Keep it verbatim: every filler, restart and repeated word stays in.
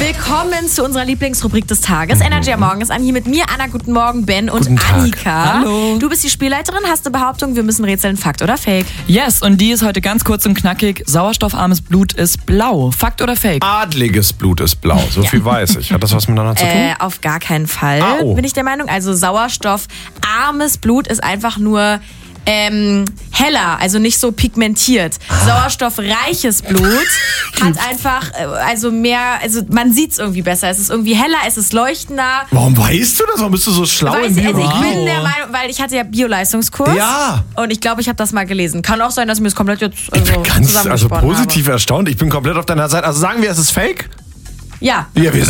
Willkommen zu unserer Lieblingsrubrik des Tages. Mhm. Energy am Morgen ist an. Hier mit mir, Anna, guten Morgen, Ben und guten Tag. Annika. Hallo. Du bist die Spielleiterin, hast eine Behauptung, wir müssen rätseln, Fakt oder Fake? Yes, und die ist heute ganz kurz und knackig. Sauerstoffarmes Blut ist blau. Fakt oder Fake? Adliges Blut ist blau, so viel weiß ich. Hat das was miteinander zu tun? Äh, auf gar keinen Fall, Ah, oh. bin ich der Meinung. Also sauerstoffarmes Blut ist einfach nur ähm, heller, also nicht so pigmentiert. Ah. Sauerstoffreiches Blut hat einfach, äh, also mehr, also man sieht es irgendwie besser. Es ist irgendwie heller, es ist leuchtender. Warum weißt du das? Warum bist du so schlau Weiß, in also ich Biologie? bin der Meinung, weil ich hatte ja Bio-Leistungskurs. Ja. Und ich glaube, ich habe das mal gelesen. Kann auch sein, dass mir das komplett jetzt Ich also bin ganz also zusammengesponnen positiv habe. erstaunt. Ich bin komplett auf deiner Seite. Also sagen wir, es ist fake? Ja. Ja, wir